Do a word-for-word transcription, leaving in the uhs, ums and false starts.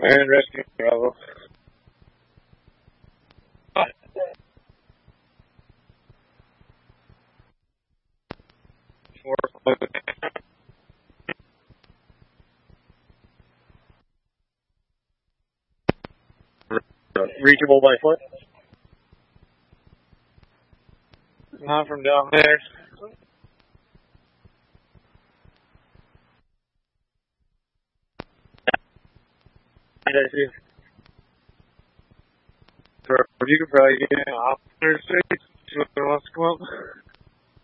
And rescue Bravo. Four. Reachable by foot? Not from down there. And I see. So you could probably get an officer six. Who wants to come up?